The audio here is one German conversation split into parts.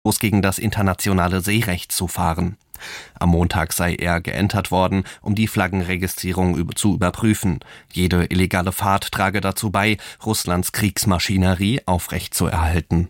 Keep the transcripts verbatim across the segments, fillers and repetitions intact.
gegen das internationale Seerecht zu fahren. Am Montag sei er geentert worden, um die Flaggenregistrierung zu überprüfen. Jede illegale Fahrt trage dazu bei, Russlands Kriegsmaschinerie aufrechtzuerhalten.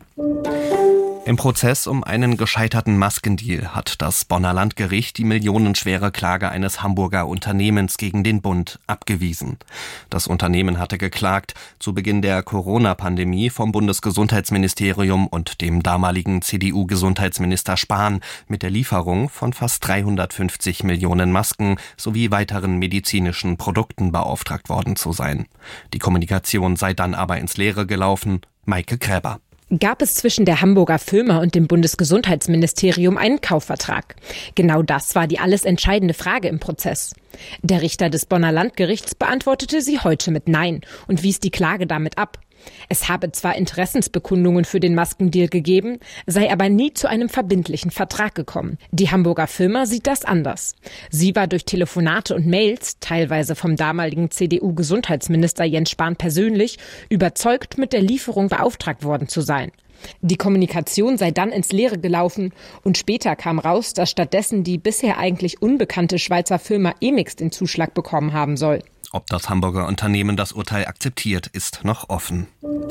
Im Prozess um einen gescheiterten Maskendeal hat das Bonner Landgericht die millionenschwere Klage eines Hamburger Unternehmens gegen den Bund abgewiesen. Das Unternehmen hatte geklagt, zu Beginn der Corona-Pandemie vom Bundesgesundheitsministerium und dem damaligen C D U-Gesundheitsminister Spahn mit der Lieferung von fast dreihundertfünfzig Millionen Masken sowie weiteren medizinischen Produkten beauftragt worden zu sein. Die Kommunikation sei dann aber ins Leere gelaufen. Maike Kräber. Gab es zwischen der Hamburger Firma und dem Bundesgesundheitsministerium einen Kaufvertrag? Genau das war die alles entscheidende Frage im Prozess. Der Richter des Bonner Landgerichts beantwortete sie heute mit Nein und wies die Klage damit ab. Es habe zwar Interessensbekundungen für den Maskendeal gegeben, sei aber nie zu einem verbindlichen Vertrag gekommen. Die Hamburger Firma sieht das anders. Sie war durch Telefonate und Mails, teilweise vom damaligen C D U-Gesundheitsminister Jens Spahn persönlich, überzeugt, mit der Lieferung beauftragt worden zu sein. Die Kommunikation sei dann ins Leere gelaufen und später kam raus, dass stattdessen die bisher eigentlich unbekannte Schweizer Firma Emix den Zuschlag bekommen haben soll. Ob das Hamburger Unternehmen das Urteil akzeptiert, ist noch offen.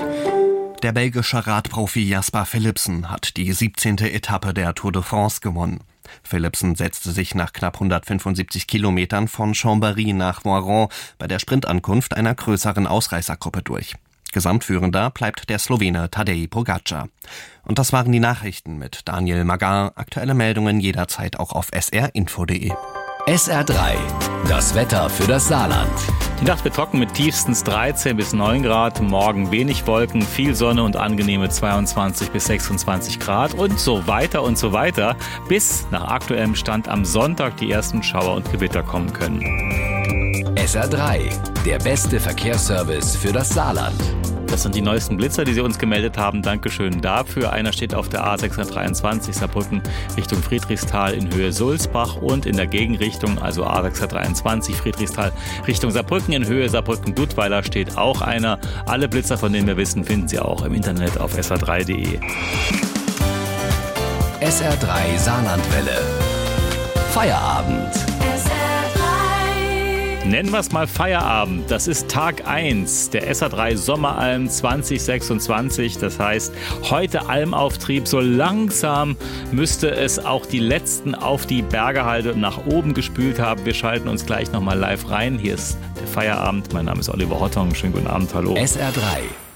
Der belgische Radprofi Jasper Philipsen hat die siebzehnte Etappe der Tour de France gewonnen. Philipsen setzte sich nach knapp hundertfünfundsiebzig Kilometern von Chambéry nach Moiron bei der Sprintankunft einer größeren Ausreißergruppe durch. Gesamtführender bleibt der Slowene Tadej Pogačar. Und das waren die Nachrichten mit Daniel Magar. Aktuelle Meldungen jederzeit auch auf s r info punkt d e. S R drei, das Wetter für das Saarland. Die Nacht wird trocken mit tiefstens dreizehn bis neun Grad, morgen wenig Wolken, viel Sonne und angenehme zweiundzwanzig bis sechsundzwanzig Grad und so weiter und so weiter, bis nach aktuellem Stand am Sonntag die ersten Schauer und Gewitter kommen können. S R drei, der beste Verkehrsservice für das Saarland. Das sind die neuesten Blitzer, die Sie uns gemeldet haben. Dankeschön dafür. Einer steht auf der A sechshundertdreiundzwanzig Saarbrücken Richtung Friedrichsthal in Höhe Sulzbach und in der Gegenrichtung, also A sechshundertdreiundzwanzig Friedrichsthal Richtung Saarbrücken in Höhe Saarbrücken-Dudweiler steht auch einer. Alle Blitzer, von denen wir wissen, finden Sie auch im Internet auf s r drei punkt d e. S R drei Saarlandwelle. Feierabend. Nennen wir es mal Feierabend. Das ist Tag eins der S R drei Sommeralm zwanzig sechsundzwanzig. Das heißt, heute Almauftrieb. So langsam müsste es auch die letzten auf die Bergehalde nach oben gespült haben. Wir schalten uns gleich nochmal live rein. Hier ist der Feierabend. Mein Name ist Oliver Hottung. Schönen guten Abend. Hallo. S R drei.